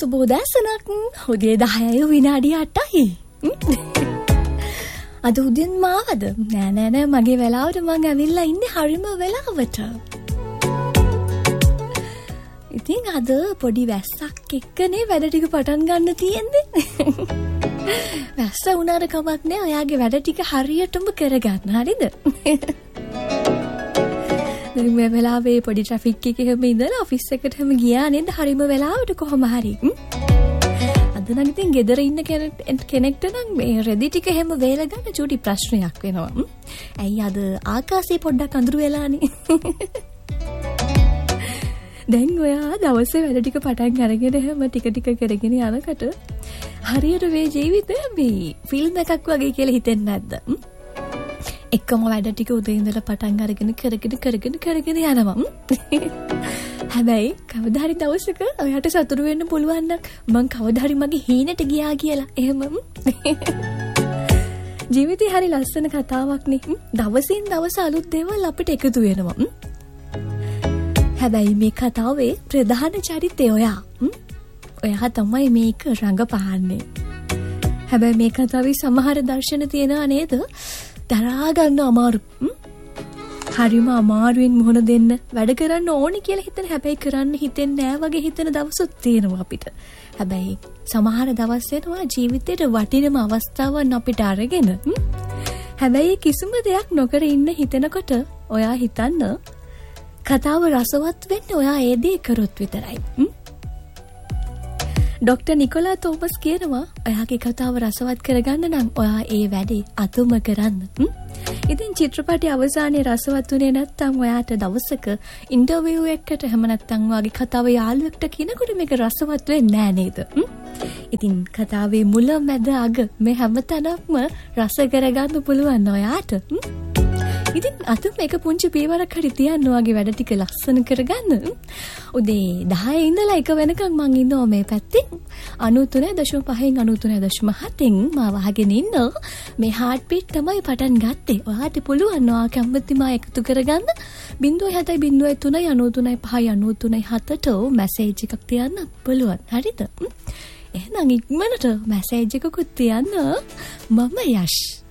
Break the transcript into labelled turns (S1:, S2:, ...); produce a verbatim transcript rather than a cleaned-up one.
S1: සුබෝදෑසනක්. උදේ දහයයි විනාඩි අටයි. අද උදෙන් මාවද? නෑ නෑ නෑ මගේ වෙලාවට මං ඇවිල්ලා ඉන්නේ හරිම වෙලාවට. ඉතින් අද පොඩි වැස්සක් එක්කනේ වැඩ ටික පටන් ගන්න තියෙන්නේ. වැස්ස වුණාට කමක් නෑ. ඔයාගේ වැඩ ටික හරියටම කරගන්න. හරිද? දැන් මේ වෙලාවේ පොඩි ට්‍රැෆික් එකක හැම ඉඳලා ඔෆිස් එකට හැම ගියා නේද? හරිම වෙලාවට කොහොම හරි. අද නම් ඉතින් ගෙදර ඉන්න කෙනෙක්ට නම් මේ රෙදි ටික හැම වේල ගන්න චූටි ප්‍රශ්නයක් වෙනවා. ඇයි අද ආකාශය පොඩ්ඩක් අඳුරු වෙලානේ. දැන් ඔයා දවසේ වැඩ ටික පටන් අරගෙන හැම ටික ටික කරගෙන යනකොට හරියට මේ ජීවිතේ මේ ෆිල්ම් එකක් වගේ කියලා හිතෙන්නේ නැද්ද? එක්කම වැඩ ටික උදේ ඉඳලා පටන් අරගෙන කරගෙන කරගෙන කරගෙන යනවා. හැබැයි කවදා හරි දවසක ඔයාට සතුටු වෙන්න පුළුවන් නම් මං කවදා හරි මගේ හීනට ගියා කියලා. එහෙම ජීවිතේ හරි ලස්සන කතාවක් නේ. දවසින් දවස අලුත් දේවල් අපිට එකතු වෙනවා. හැබැයි මේ කතාවේ ප්‍රධාන චරිතය ඔයා. ඔයා තමයි මේක රඟපාන්නේ. හැබැයි මේ කතාවේ සමහර දර්ශන තියෙනවා නේද? දරා ගන්න අමාරු. හරිම අමාරුවෙන් මුහුණ දෙන්න වැඩ කරන්න ඕනි කියලා හිතන හැබැයි කරන්න හිතෙන්නේ නෑ වගේ හිතන දවසුත් තියෙනවා අපිට. හැබැයි සමහර දවස් වෙනවා ජීවිතේට වටිනම අවස්ථාවන් අපිට අරගෙන. හැබැයි කිසිම දෙයක් නොකර ඉන්න හිතනකොට ඔයා හිතන්න කතාව රසවත් වෙන්නේ ඔයා ඒ දේ කරොත් විතරයි. ඩොක්ටර් නිකොලා තෝමස් කියනවා ඔයාගේ කතාව රසවත් කරගන්න නම් ඔයා ඒ වැඩේ අතුම කරන්න. ඉතින් චිත්‍රපටයේ අවසානයේ රසවත් උනේ නැත්තම් ඔයාට දවසක ඉන්ටර්විව් එකකට හැම නැත්තම් ඔයාගේ කතාව යාළුවෙක්ට කියනකොට මේක රසවත් වෙන්නේ නෑ නේද? ඉතින් කතාවේ මුල මැද අග මේ හැමතැනක්ම රස කරගන්න පුළුවන් ඔයාට. ඉතින් අත මේක පුංචි පීවරක් හරි තියන්න ඔයාගේ වැඩ ටික ලස්සන කරගන්න. උදේ දහය ඉඳලා එක වෙනකන් මං ඉන්නවා මේ පැත්තෙන්. අනූතුනයි දශම පහෙන් අනූතුනයි දශම හතෙන් මාව අහගෙන ඉන්න. මේ හાર્ට් බීට් තමයි පටන් ගත්තේ. ඔයාට පුළුවන් ඔයා කැමති මා එකතු කරගන්න. ज़ीरो सात ज़ीरो तीन අනූතුනයි පහයි අනූතුනයි හතට මැසේජ් එකක් තියන්න පුළුවන්. හරිද? එහෙනම් ඉක්මනට මැසේජ් එකකුත් තියන්න. මම යෂ්